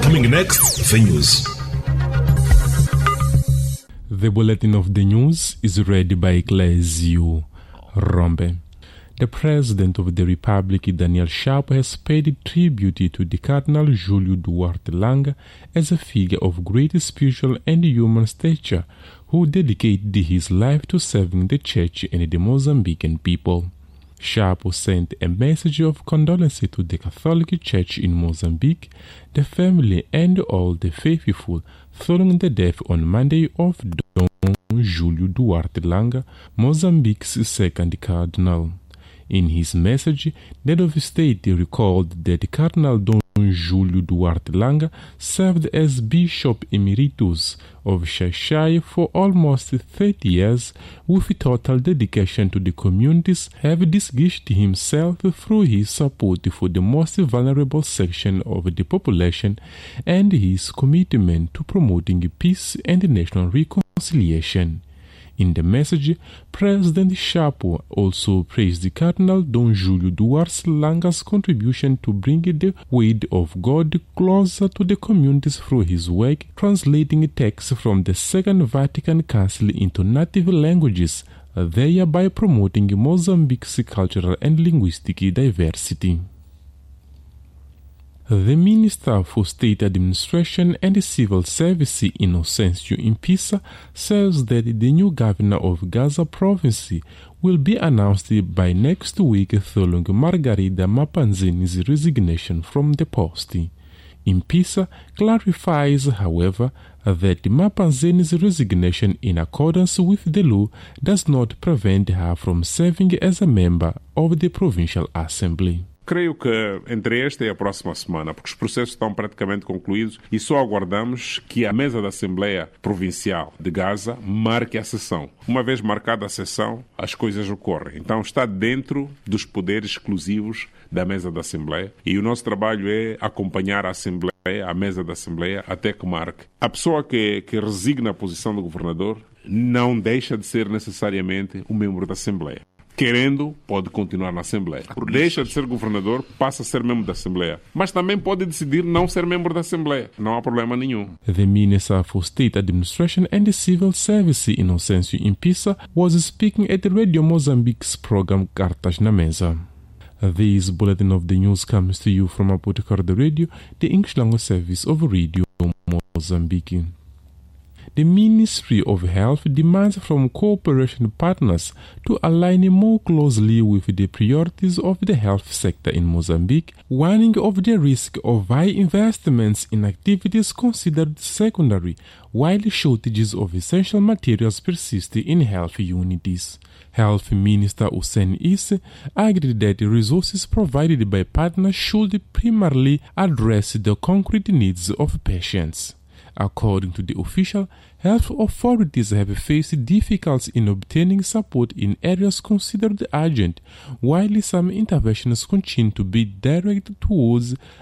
Coming next, the news. The bulletin of the news is read by Clésio Rombe. The President of the Republic, Daniel Chapo, has paid tribute to the Cardinal Júlio Duarte Langa as a figure of great spiritual and human stature who dedicated his life to serving the Church and the Mozambican people. Chapo sent a message of condolence to the Catholic Church in Mozambique, the family and all the faithful following the death on Monday of Dom Júlio Duarte Langa, Mozambique's second cardinal. In his message, the head of state recalled that Cardinal Dom Júlio Duarte Langa served as Bishop Emeritus of Xai-Xai for almost 30 years with total dedication to the communities, having distinguished himself through his support for the most vulnerable section of the population and his commitment to promoting peace and national reconciliation. In the message, President Chapo also praised Cardinal Dom Júlio Duarte Langa's contribution to bring the word of God closer to the communities through his work translating texts from the Second Vatican Council into native languages, thereby promoting Mozambique's cultural and linguistic diversity. The Minister for State Administration and Civil Service, Inocêncio Impisa, says that the new governor of Gaza province will be announced by next week following Margarida Mapanzini's resignation from the post. Impisa clarifies, however, that Mapanzini's resignation in accordance with the law does not prevent her from serving as a member of the Provincial Assembly. Creio que entre esta e a próxima semana, porque os processos estão praticamente concluídos e só aguardamos que a mesa da Assembleia Provincial de Gaza marque a sessão. Uma vez marcada a sessão, as coisas ocorrem. Então está dentro dos poderes exclusivos da mesa da Assembleia e o nosso trabalho é acompanhar a Assembleia, a mesa da Assembleia, até que marque. A pessoa que resigna a posição do governador não deixa de ser necessariamente um membro da Assembleia. Querendo, pode continuar na Assembleia. Deixa de ser governador, passa a ser membro da Assembleia. Mas também pode decidir não ser membro da Assembleia. Não há problema nenhum. The Minister for State Administration and Civil Service, Inocêncio Impisa, was speaking at the Radio Mozambique's program Cartas na Mesa. This bulletin of the news comes to you from Apotecar Radio, the English language service of Radio Mozambique. The Ministry of Health demands from cooperation partners to align more closely with the priorities of the health sector in Mozambique, warning of the risk of high investments in activities considered secondary, while shortages of essential materials persist in health units. Health Minister Hussein Isse argued that the resources provided by partners should primarily address the concrete needs of patients. According to the official, health authorities have faced difficulties in obtaining support in areas considered urgent, while some interventions continue to be directed towards